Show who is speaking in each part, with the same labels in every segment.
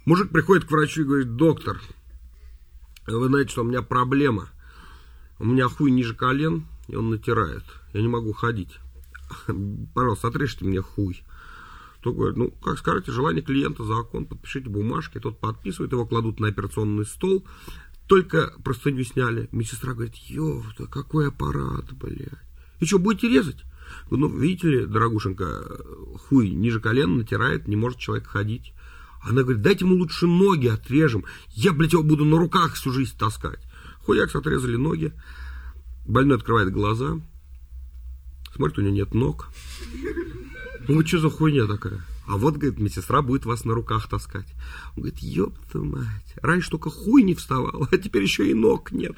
Speaker 1: Мужик приходит к врачу и говорит: доктор, вы знаете, что у меня проблема. У меня хуй ниже колен, и он натирает. Я не могу ходить. Пожалуйста, отрежьте мне хуй. Тот говорит: ну, как скажете, желание клиента закон, подпишите бумажки. Тот подписывает, его кладут на операционный стол. Только простыню сняли. Медсестра говорит: ёпта, какой аппарат, блядь. И что, будете резать? Ну, видите ли, дорогушенька, хуй ниже колена натирает, не может человек ходить. Она говорит: дайте ему лучше ноги отрежем. Я, блядь, его буду на руках всю жизнь таскать. Хуякс, отрезали ноги. Больной открывает глаза. Смотрит, у него нет ног. Ну, что за хуйня такая? А вот, говорит, медсестра будет вас на руках таскать. Он говорит: ёпта мать, раньше только хуй не вставал, а теперь еще и ног нет.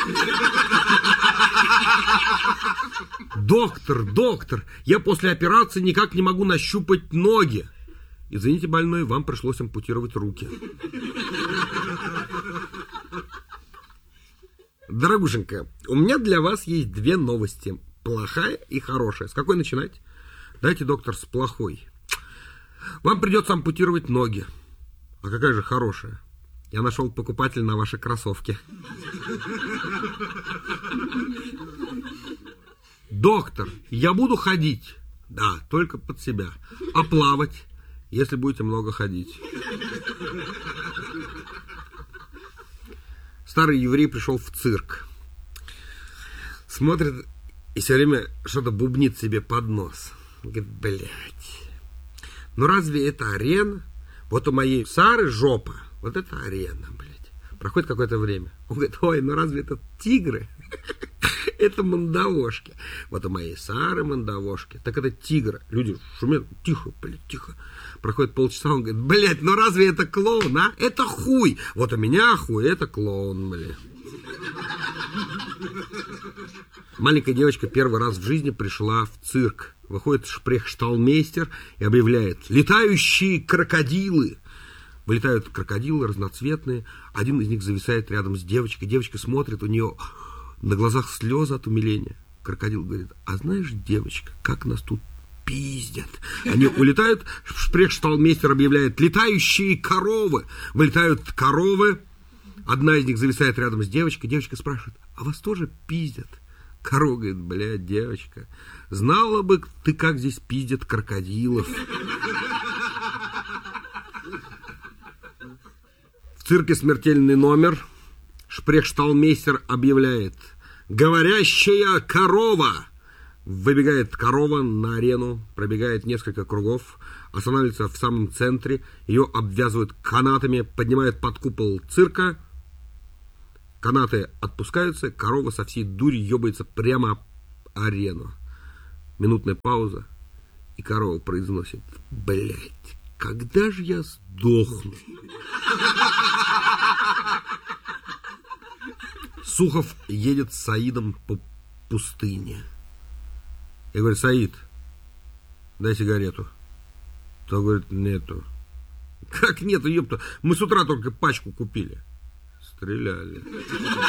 Speaker 1: Доктор, я после операции никак не могу нащупать ноги. Извините, больной, вам пришлось ампутировать руки. Дорогушенька, у меня для вас есть две новости. Плохая и хорошая. С какой начинать? Дайте, доктор, с плохой. Вам придется ампутировать ноги. А какая же хорошая? Я нашел покупателя на ваши кроссовки. Доктор, я буду ходить. Да, только под себя. А плавать, если будете много ходить. Старый еврей пришел в цирк. Смотрит и все время что-то бубнит себе под нос. Говорит: блядь, ну разве это арена? Вот у моей Сары жопа, вот это арена, блядь. Проходит какое-то время. Он говорит: ой, ну разве это тигры? Это мандавошки. Вот у моей Сары мандавошки. Так это тигры. Люди шумят: тихо, блядь, тихо. Проходит полчаса, он говорит: блядь, ну разве это клоун, а? Это хуй. Вот у меня хуй, это клоун, блядь. Маленькая девочка первый раз в жизни пришла в цирк. Выходит шпрехшталмейстер и объявляет: летающие крокодилы. Вылетают крокодилы разноцветные. Один из них зависает рядом с девочкой. Девочка смотрит, у нее на глазах слезы от умиления. Крокодил говорит: а знаешь, девочка, как нас тут пиздят. Они улетают, шпрехшталмейстер объявляет: летающие коровы. Вылетают коровы. Одна из них зависает рядом с девочкой. Девочка спрашивает: а вас тоже пиздят? Корова говорит: блядь, девочка, знала бы ты, как здесь пиздят крокодилов. В цирке смертельный номер. Шпрехшталмейстер объявляет: говорящая корова. Выбегает корова на арену, пробегает несколько кругов, останавливается в самом центре, ее обвязывают канатами, поднимают под купол цирка. Канаты отпускаются, корова со всей дури ебается прямо об арену. Минутная пауза, и корова произносит: блять, когда же я сдохну? Сухов едет с Саидом по пустыне. Я говорю: Саид, дай сигарету. Тот говорит: нету. Как нету, ёпта? Мы с утра только пачку купили. Стреляли.